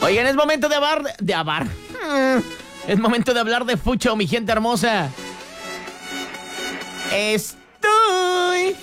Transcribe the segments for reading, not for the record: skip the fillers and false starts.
Oigan, es momento de hablar. Es momento de hablar de Fucho, mi gente hermosa. Estoy.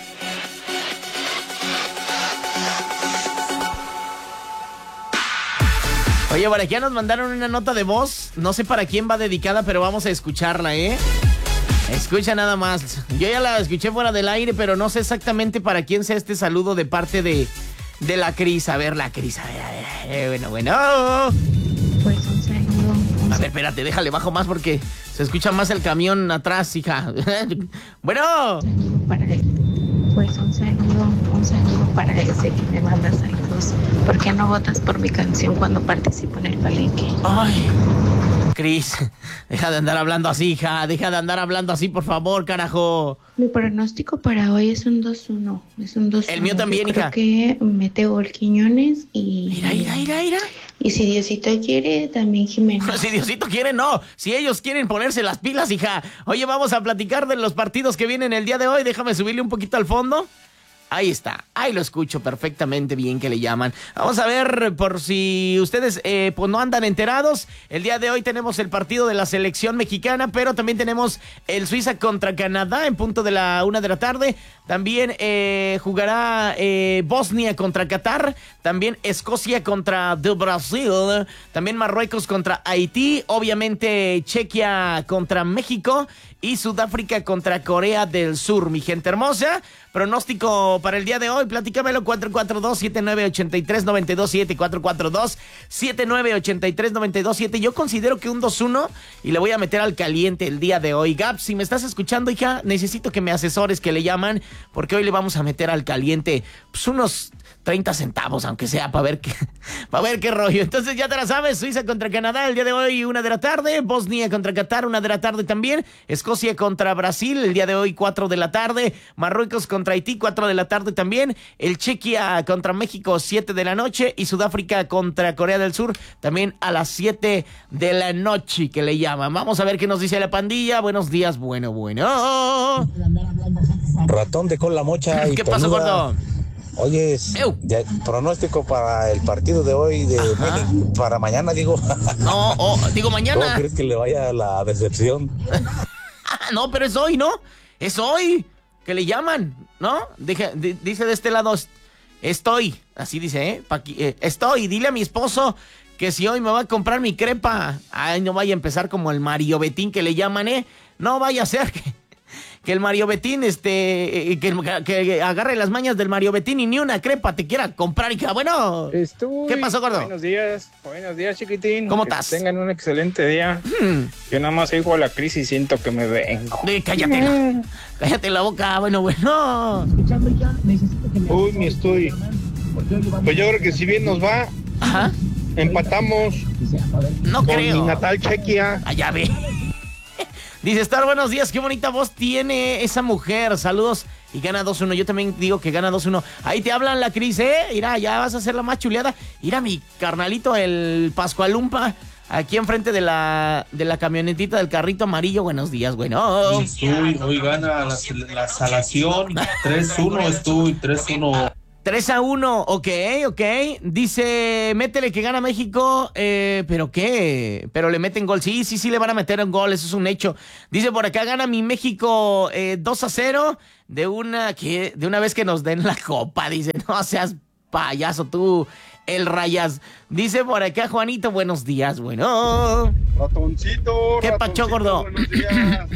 Oye, por aquí ya nos mandaron una nota de voz. No sé para quién va dedicada, pero vamos a escucharla, ¿eh? Escucha nada más. Yo ya la escuché fuera del aire, pero no sé exactamente para quién sea este saludo de parte de la Cris. A ver, la Cris, a ver. Bueno. Pues un saludo. A ver, espérate, déjale, bajo más porque se escucha más el camión atrás, hija. Bueno. Pues un saludo para ese que me manda saludos. ¿Por qué no votas por mi canción cuando participo en el palenque? Ay, Cris, deja de andar hablando así, hija. Deja de andar hablando así, por favor, carajo. Mi pronóstico para hoy es un 2-1. Es un 2-1. El mío también, yo hija. Creo que mete gol Quiñones y... Mira. Y si Diosito quiere, también Jiménez. Si Diosito quiere, no. Si ellos quieren ponerse las pilas, hija. Oye, vamos a platicar de los partidos que vienen el día de hoy. Déjame subirle un poquito al fondo. Ahí está, ahí lo escucho perfectamente bien que le llaman. Vamos a ver, por si ustedes pues no andan enterados, el día de hoy tenemos el partido de la selección mexicana, pero también tenemos el Suiza contra Canadá en punto de la 1 de la tarde. También jugará Bosnia contra Qatar, también Escocia contra Brasil, también Marruecos contra Haití, obviamente Chequia contra México y Sudáfrica contra Corea del Sur, mi gente hermosa. Pronóstico para el día de hoy, platícamelo, 442-7983-927, 442-7983-927. Yo considero que un 2-1 y le voy a meter al caliente el día de hoy. Gab, si me estás escuchando, hija, necesito que me asesores, que le llaman, porque hoy le vamos a meter al caliente pues unos 30 centavos, aunque sea, para ver qué rollo. Entonces ya te la sabes, Suiza contra Canadá el día de hoy, 1 de la tarde, Bosnia contra Qatar, 1 de la tarde también, Escocia contra Brasil el día de hoy, 4 de la tarde, Marruecos contra Haití, 4 de la tarde también, el Chequia contra México, 7 de la noche, y Sudáfrica contra Corea del Sur, también a las 7 de la noche, que le llaman. Vamos a ver qué nos dice la pandilla. Buenos días, bueno. Ratón de cola mocha. ¿Qué pasó, gordo? Oye, pronóstico para el partido de hoy de México, para mañana, digo. No, digo mañana. ¿Cómo crees que le vaya la decepción? No, pero es hoy, ¿no? Es hoy que le llaman, ¿no? Dice de este lado, estoy, así dice, estoy, dile a mi esposo que si hoy me va a comprar mi crepa. Ay, no vaya a empezar como el Mario Betín que le llaman, no vaya a ser que el Mario Betín, que agarre las mañas del Mario Betín y ni una crepa te quiera comprar, hija. Bueno, ¿qué pasó, gordo? Buenos días, chiquitín. ¿Cómo estás? Que tengan un excelente día. Yo nada más oigo la crisis y siento que me vengo. Cállate la boca, bueno. Uy, mi estoy. Pues yo creo que si bien nos va, empatamos. No con creo. Mi natal Chequia. Allá ve. Dice Star, buenos días, qué bonita voz tiene esa mujer, saludos, y gana 2-1, yo también digo que gana 2-1, ahí te hablan la Cris, mira, ya vas a hacer la más chuleada, mira mi carnalito, el Pascualumpa, aquí enfrente de la camionetita del carrito amarillo, buenos días, bueno. Hoy gana la salación, 3-1 estoy, 3-1. 3-1, ok. Dice, métele que gana México, ¿pero qué? Pero le meten gol. Sí, le van a meter un gol, eso es un hecho. Dice por acá, gana mi México 2-0 de una vez que nos den la copa. Dice, no seas payaso tú, el Rayas. Dice por acá, Juanito, buenos días, bueno. Ratoncito. ¿Qué pacho, gordo? Buenos días.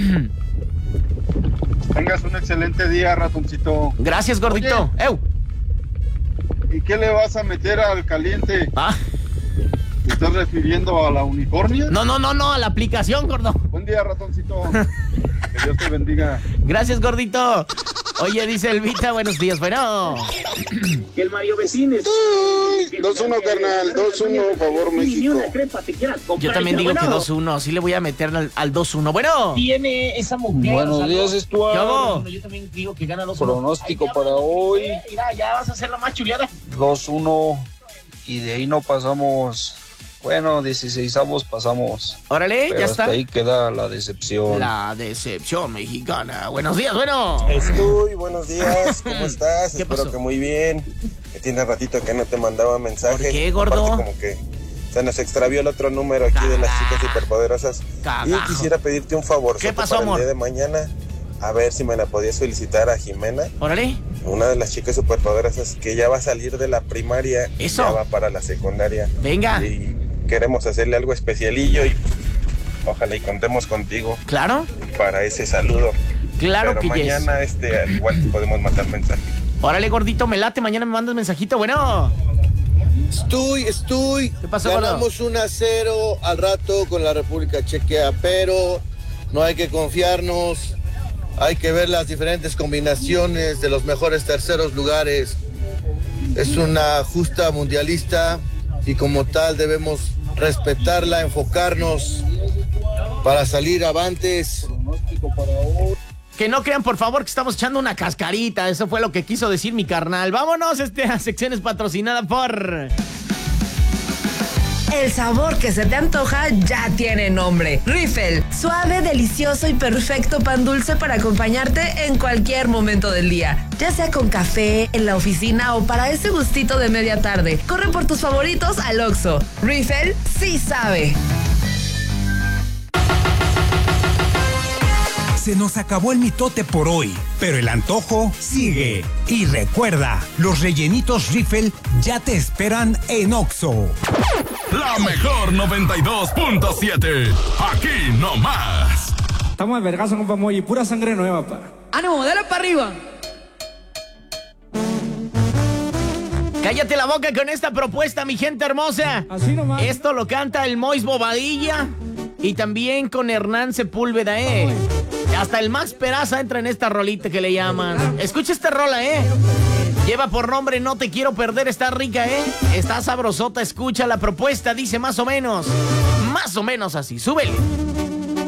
Tengas un excelente día, ratoncito. Gracias, gordito. Oye, ¿y qué le vas a meter al caliente? ¿Te estás refiriendo a la unicornia? No, a la aplicación, gordo. Buen día, ratoncito. Que Dios te bendiga. Gracias, gordito. Oye, dice Elvita, buenos días, bueno. Que el Mario Vecines. 2-1, carnal, 2-1, favor, México. Yo también digo que 2-1, sí le voy a meter al 2-1. Bueno. Tiene esa mujer. Buenos días, Stuart. Yo también digo que gana 2-1. Pronóstico para hoy. Mira, ya vas a hacer la más chuleada. 2-1 y de ahí no pasamos. Bueno, 16avos pasamos. Órale, pero ya hasta está. ahí queda la decepción. La decepción mexicana. Buenos días, bueno. Estoy, buenos días, ¿cómo estás? ¿Qué Espero pasó? que muy bien. Que tiene ratito que no te mandaba mensaje. ¿Por qué, gordo? Aparte, como que Se nos extravió el otro número aquí de las chicas superpoderosas. Cagajo. Y quisiera pedirte un favor. ¿Qué pasó, para amor? el día de mañana, a ver si me la podías felicitar a Jimena. Órale. Una de las chicas superpoderosas que ya va a salir de la primaria. Eso. Ya va para la secundaria. Venga. Y queremos hacerle algo especialillo y ojalá y contemos contigo. Claro. Para ese saludo. Claro. Pero que mañana igual podemos mandar mensaje. Órale, gordito, me late. Mañana me mandas mensajito. Bueno. Estoy. ¿Qué pasó, Ganamos 1-0 al rato con la República Checa, pero no hay que confiarnos. Hay que ver las diferentes combinaciones de los mejores terceros lugares. Es una justa mundialista y como tal debemos respetarla, enfocarnos para salir avantes. Que no crean, por favor, que estamos echando una cascarita. Eso fue lo que quiso decir mi carnal. Vámonos, a secciones patrocinadas por... El sabor que se te antoja ya tiene nombre. Riffle, suave, delicioso y perfecto pan dulce para acompañarte en cualquier momento del día. Ya sea con café, en la oficina o para ese gustito de media tarde. Corre por tus favoritos al Oxxo. Riffle sí sabe. Se nos acabó el mitote por hoy, pero el antojo sigue. Y recuerda, los rellenitos Riffle ya te esperan en Oxxo. La mejor 92.7. Aquí nomás. Estamos de vergazo, compa Moy, pura sangre nueva, pa. ¡Ánimo, dale para arriba! Cállate la boca con esta propuesta, mi gente hermosa. Así nomás. Esto lo canta el Mois Bobadilla y también con Hernán Sepúlveda, Hasta el Max Peraza entra en esta rolita que le llaman. Escucha esta rola, Lleva por nombre No Te Quiero Perder, está rica, Está sabrosota, escucha la propuesta, dice más o menos así, súbele.